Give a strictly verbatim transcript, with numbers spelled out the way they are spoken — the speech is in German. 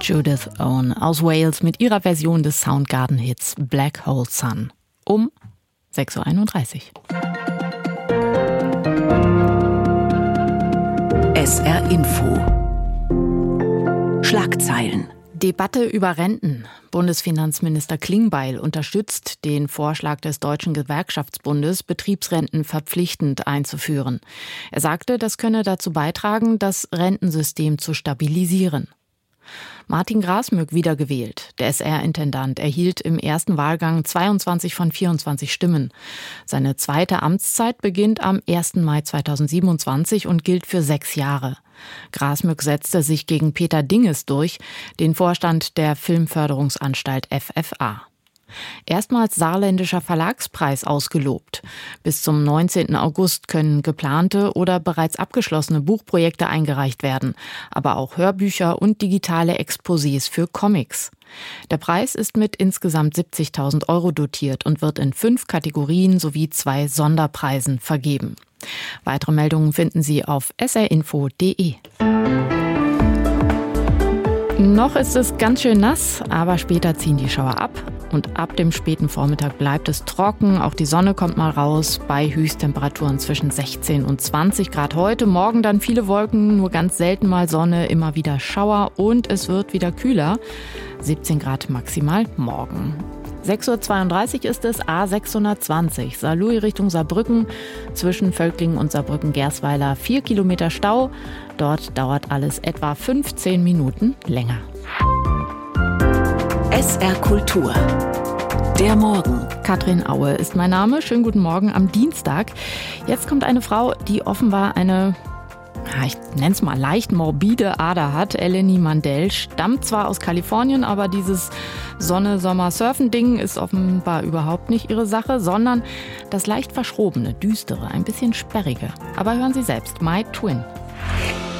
Judith Owen aus Wales mit ihrer Version des Soundgarden-Hits Black Hole Sun um sechs Uhr einunddreißig. S R Info. Schlagzeilen. Debatte über Renten. Bundesfinanzminister Klingbeil unterstützt den Vorschlag des Deutschen Gewerkschaftsbundes, Betriebsrenten verpflichtend einzuführen. Er sagte, das könne dazu beitragen, das Rentensystem zu stabilisieren. Martin Grasmück wiedergewählt. Der S R-Intendant erhielt im ersten Wahlgang zweiundzwanzig von vierundzwanzig Stimmen. Seine zweite Amtszeit beginnt am ersten Mai zweitausendsiebenundzwanzig und gilt für sechs Jahre. Grasmück setzte sich gegen Peter Dinges durch, den Vorstand der Filmförderungsanstalt F F A. Erstmals saarländischer Verlagspreis ausgelobt. Bis zum neunzehnten August können geplante oder bereits abgeschlossene Buchprojekte eingereicht werden, aber auch Hörbücher und digitale Exposés für Comics. Der Preis ist mit insgesamt siebzigtausend Euro dotiert und wird in fünf Kategorien sowie zwei Sonderpreisen vergeben. Weitere Meldungen finden Sie auf s r info punkt d e. Noch ist es ganz schön nass, aber später ziehen die Schauer ab. Und ab dem späten Vormittag bleibt es trocken. Auch die Sonne kommt mal raus bei Höchsttemperaturen zwischen sechzehn und zwanzig Grad heute. Morgen dann viele Wolken, nur ganz selten mal Sonne, immer wieder Schauer und es wird wieder kühler. siebzehn Grad maximal morgen. sechs Uhr zweiunddreißig ist es, A sechshundertzwanzig, Saarlouis Richtung Saarbrücken, zwischen Völklingen und Saarbrücken-Gersweiler vier Kilometer Stau. Dort dauert alles etwa fünfzehn Minuten länger. S R Kultur. Der Morgen. Katrin Aue ist mein Name. Schönen guten Morgen am Dienstag. Jetzt kommt eine Frau, die offenbar eine, ich nenne es mal leicht morbide Ader hat. Eleni Mandel stammt zwar aus Kalifornien, aber dieses Sonne-Sommer-Surfen-Ding ist offenbar überhaupt nicht ihre Sache, sondern das leicht verschrobene, düstere, ein bisschen sperrige. Aber hören Sie selbst, My Twin.